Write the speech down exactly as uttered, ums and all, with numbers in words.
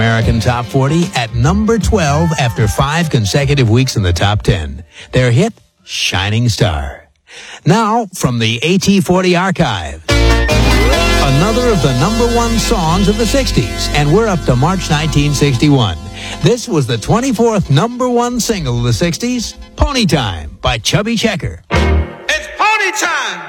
American Top forty at number twelve after five consecutive weeks in the top ten. Their hit, Shining Star. Now, from the A T forty archive, another of the number one songs of the sixties, and we're up to March nineteen sixty-one. This was the twenty-fourth number one single of the sixties, Pony Time by Chubby Checker. It's Pony Time!